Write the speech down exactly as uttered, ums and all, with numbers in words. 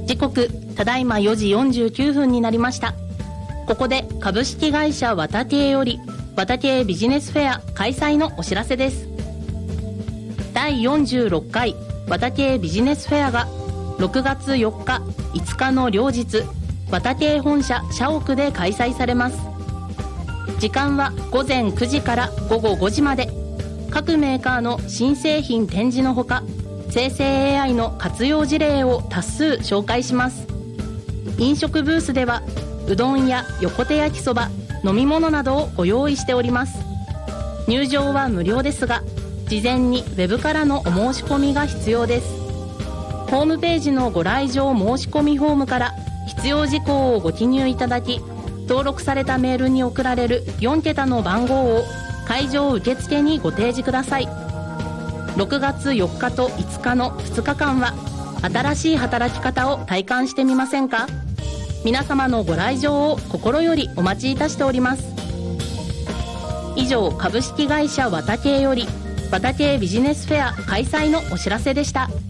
時刻ただいまよじよんじゅうきゅうふんになりました。ここで株式会社ワタティエよりワタティエビジネスフェア開催のお知らせです。だいよんじゅうろっかいワタティエビジネスフェアがろくがつよっか、いつかの両日ワタティエ本社社屋で開催されます。時間はごぜんくじからごごごじまで。各メーカーの新製品展示のほか、生成 エーアイ の活用事例を多数紹介します。飲食ブースではうどんや横手焼きそば、飲み物などをご用意しております。入場は無料ですが、事前にウェブからのお申し込みが必要です。ホームページのご来場申し込みフォームから必要事項をご記入いただき、登録されたメールに送られるよんけたの番号を会場受付にご提示ください。ろくがつよっかといつかのふつかかんは新しい働き方を体感してみませんか？皆様のご来場を心よりお待ちいたしております。以上、株式会社ワタティエよりワタティエビジネスフェア開催のお知らせでした。